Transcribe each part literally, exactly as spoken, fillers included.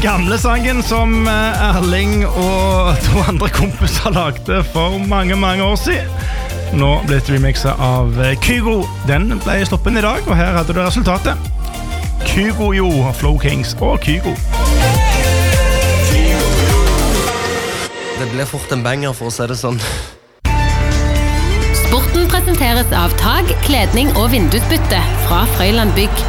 gamle sangen som Erling og to andre kompiser lagde for mange, mange år siden. Nå ble det remixet av Kygo. Den ble sluppet i dag, og her hadde du resultatet. Kygo Jo, Flow Kings og Kygo. Det ble fort en banger, for å si det sånn. Sporten presenteres av tag, kledning og vindusbytte fra Frøyland Bygg.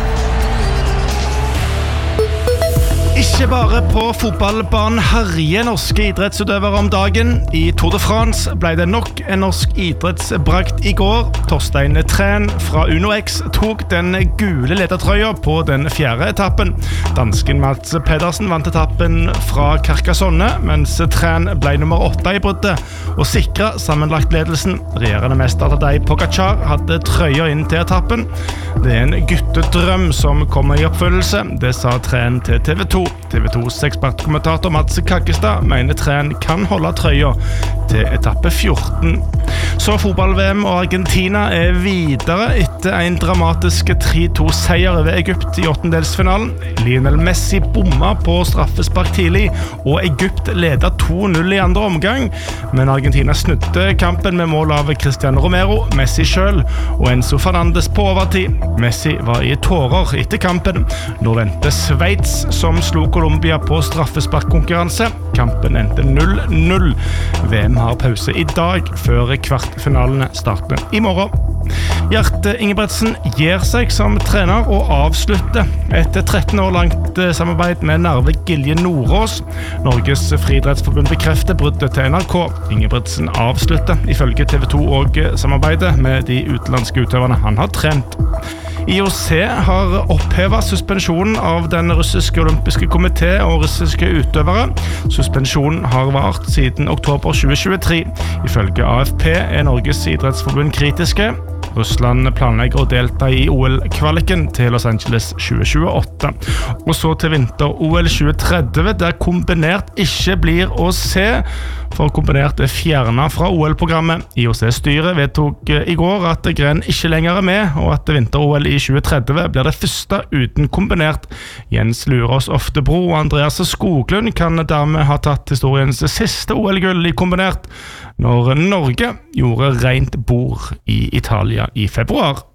Ikke bare på fotballbanen herjer norske idrettsutøvere om dagen. I Tour de France ble det nok en norsk idrettsbrakt i går. Torstein Træn fra Uno X tok den gule ledertrøya på den fjerde etappen. Dansken Mats Pedersen vant etappen fra Carcassonne, mens Træn ble nummer åtte i bruddet og sikret sammenlagt ledelsen. Regjerende mester Tadej Pogačar hadde trøya inn til etappen. Det er en guttedrøm som kommer i oppfyllelse, det sa Træn til T V to. T V tos ekspertkommentator Mats Kaggestad mener Træn kan holde trøya til etappe fjorten. Så fotball-V M og Argentina er videre etter en dramatisk tre to seier over Egypt i åttendelsfinalen. Lionel Messi bomma på straffespark tidlig, og Egypt ledet to null i andre omgang. Men Argentina snudde kampen med mål av Cristiano Romero, Messi selv og Enzo Fernandes på overtid. Messi var i tårer etter kampen. Nå venter Sveits, som slo Colombia på straffesparkkonkurranse. Kampen endte null null. V M har pause i dag, før kvartfinalene starter i morgen. Gjert Ingebretsen gir seg som trener og avslutter et tretten år langt samarbeid med Narve Gilje Nordås. Norges friidrettsforbund bekrefter bruddet til N R K. Ingebretsen avslutter ifølge T V to og samarbeidet med de utenlandske utøverne han har trent. I O C har opphevet suspensjonen av den russiske olympiske komité og russiske utøvere. Suspensjonen har vart siden oktober tjue tjuetre. Ifølge A F P er Norges idrettsforbund kritiske. Russland planlegger å delta i O L-kvaliken til Los Angeles tjue tjueåtte. Og så til vinter-O L tjue tretti, der kombinert ikke blir å se, for kombinert er fjernet fra O L-programmet. I O C-styret vedtok i går at gren ikke lenger er med, og at vinter-O L i tjue tretti blir det første uten kombinert. Jens Lurås Oftebro og Andreas Skoglund kan dermed ha tatt historiens siste O L-gull i kombinert, når Norge gjorde rent bord i Italia i februar.